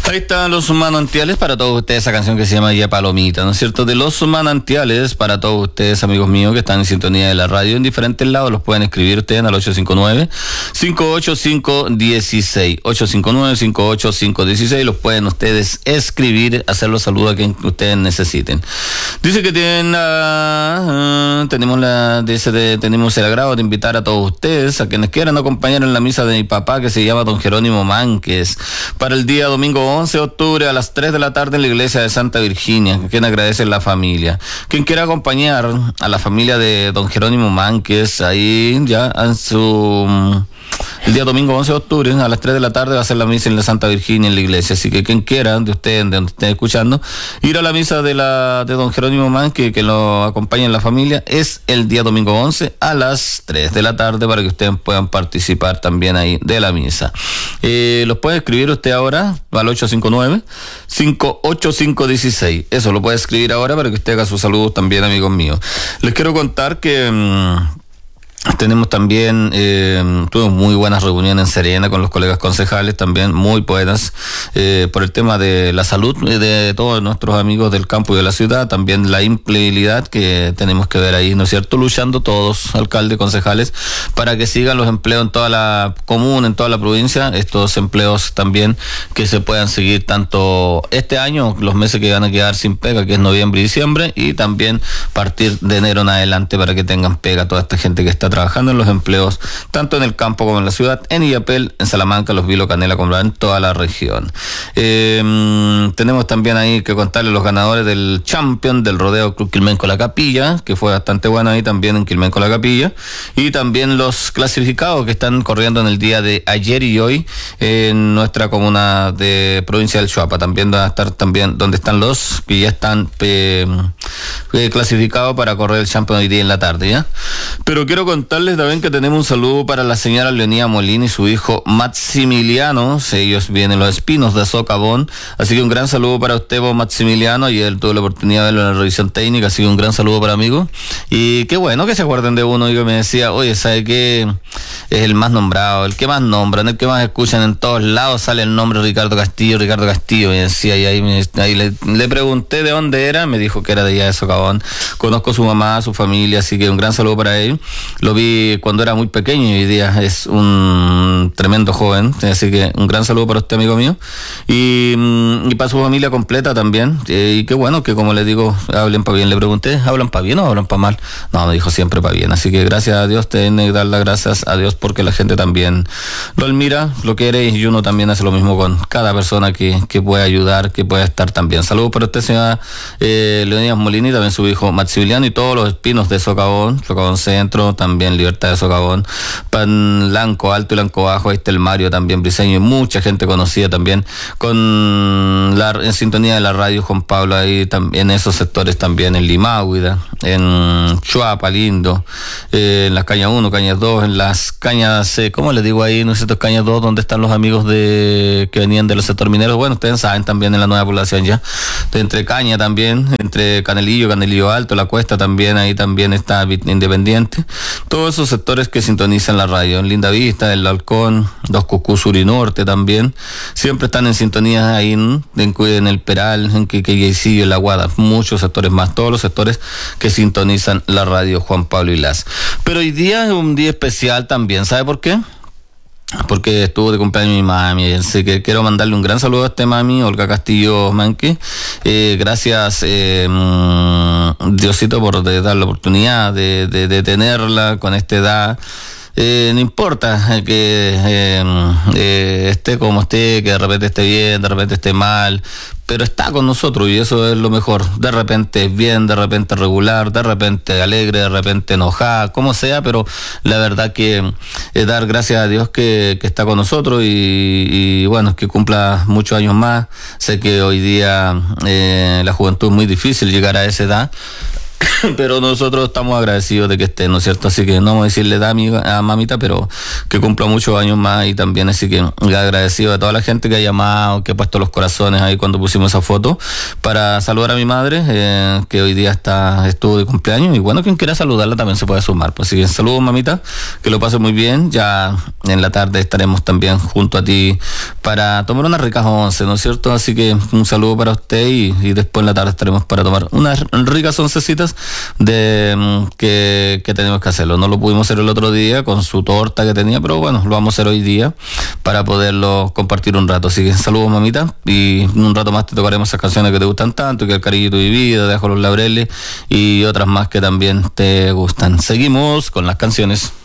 Ahí están Los Manantiales para todos ustedes, esa canción que se llama Ya Palomita, ¿no es cierto? De Los Manantiales para todos ustedes, amigos míos, que están en sintonía de la radio en diferentes lados. Los pueden escribir ustedes al 859-585-16, 859-585-16. Los pueden ustedes escribir, hacer los saludos a quien ustedes necesiten. Dice que tenemos el agrado de invitar a todos ustedes, a quienes quieran acompañar en la misa de mi papá, que se llama don Jerónimo Mánquez, para el día domingo 11 de octubre a las 3 de la tarde en la iglesia de Santa Virginia, quien agradece la familia. Quien quiera acompañar a la familia de don Jerónimo Mánquez, ahí ya en el día domingo 11 de octubre a las 3 de la tarde va a ser la misa en la Santa Virginia en la iglesia. Así que quien quiera, de ustedes, de donde estén escuchando, ir a la misa de don Jerónimo Mánquez, que lo acompañe en la familia, es el día domingo 11 a las 3 de la tarde para que ustedes puedan participar también ahí de la misa. Los puede escribir usted ahora al 859-585-16. Eso lo puede escribir ahora para que usted haga sus saludos también, amigos míos. Les quiero contar que tenemos también, tuvimos muy buenas reuniones en Serena con los colegas concejales, también muy buenas, por el tema de la salud de todos nuestros amigos del campo y de la ciudad, también la empleabilidad que tenemos que ver ahí, ¿no es cierto? Luchando todos, alcaldes, concejales, para que sigan los empleos en toda la comuna, en toda la provincia, estos empleos también que se puedan seguir tanto este año, los meses que van a quedar sin pega, que es noviembre y diciembre, y también partir de enero en adelante para que tengan pega toda esta gente que está trabajando en los empleos, tanto en el campo como en la ciudad, en Illapel, en Salamanca, Los Vilos, Canela, Combra, en toda la región. Tenemos también ahí que contarles los ganadores del Champion del Rodeo Club Quilmenco La Capilla, que fue bastante bueno ahí también en Quilmenco La Capilla, y también los clasificados que están corriendo en el día de ayer y hoy en nuestra comuna de provincia del Choapa. También van a estar también donde están los que ya están clasificados para correr el Champion hoy día en la tarde, ¿ya? Pero quiero contarles también que tenemos un saludo para la señora Leonía Molina y su hijo Maximiliano. Ellos vienen los Espinos de Socavón, así que un gran saludo para usted, vos, Maximiliano. Ayer tuve la oportunidad de verlo en la revisión técnica, así que un gran saludo para amigo. Y qué bueno que se acuerden de uno. Y que me decía, oye, ¿sabe qué? Es el más nombrado, el que más nombran, el que más escuchan en todos lados, sale el nombre Ricardo Castillo. Y decía, y ahí le pregunté de dónde era, me dijo que era de allá de Socavón. Conozco a su mamá, a su familia, así que un gran saludo para él. Lo vi cuando era muy pequeño y hoy día es un tremendo joven, así que un gran saludo para usted, amigo mío, y para su familia completa también. Y qué bueno que, como les digo, hablen para bien. Le pregunté, ¿hablan para bien o hablan para mal? No, me dijo siempre para bien, así que gracias a Dios, tienen que dar las gracias a Dios porque la gente también lo admira, lo quiere, y uno también hace lo mismo con cada persona que puede ayudar, que puede estar también. Saludos para usted, señora Leonidas Molina, y también su hijo Maximiliano, y todos los Espinos de Socavón Centro, también Libertad de Socavón, Lanco Alto y Lanco Bajo, ahí está el Mario también Briseño, y mucha gente conocida también en sintonía de la radio Juan Pablo, ahí también en esos sectores también, en Limáhuida, en Chuapa, Lindo, en las cañas 1, cañas 2, en las cañas, ¿cómo les digo ahí? No sé, cañas 2, donde están los amigos que venían de los sectores mineros. Bueno, ustedes saben también en la nueva población ya, entre Caña también, entre Canelillo Alto, La Cuesta también, ahí también está Independiente. Todos esos sectores que sintonizan la radio, en Linda Vista, el Halcón, Dos Cucú Sur y Norte también, siempre están en sintonía ahí en el Peral, en Quillaisillo, en La Guada, muchos sectores más, todos los sectores que sintonizan la radio Juan Pablo Ilaz. Pero hoy día es un día especial también, ¿sabe por qué? Porque estuvo de cumpleaños mi mami, así que quiero mandarle un gran saludo a este mami, Olga Castillo Manque. Gracias, Diosito, por dar la oportunidad de tenerla con esta edad. No importa que esté como esté, que de repente esté bien, de repente esté mal, pero está con nosotros y eso es lo mejor. De repente bien, de repente regular, de repente alegre, de repente enojada, como sea, pero la verdad que dar gracias a Dios que está con nosotros y bueno, que cumpla muchos años más. Sé que hoy día la juventud es muy difícil llegar a esa edad, pero nosotros estamos agradecidos de que esté, ¿no es cierto? Así que no vamos a decirle a mamita, pero que cumpla muchos años más y también así que agradecido a toda la gente que ha llamado, que ha puesto los corazones ahí cuando pusimos esa foto para saludar a mi madre, que hoy día estuvo de cumpleaños y bueno, quien quiera saludarla también se puede sumar. Pues así que saludos, mamita, que lo pase muy bien. Ya en la tarde estaremos también junto a ti para tomar unas ricas once, ¿no es cierto? Así que un saludo para usted y después en la tarde estaremos para tomar unas ricas oncecitas que tenemos que hacerlo. No lo pudimos hacer el otro día con su torta que tenía, pero bueno, lo vamos a hacer hoy día para poderlo compartir un rato. Así que saludos, mamita, y un rato más te tocaremos esas canciones que te gustan tanto, que El Cariño de tu Vida, Dejo los Laureles y otras más que también te gustan. Seguimos con las canciones.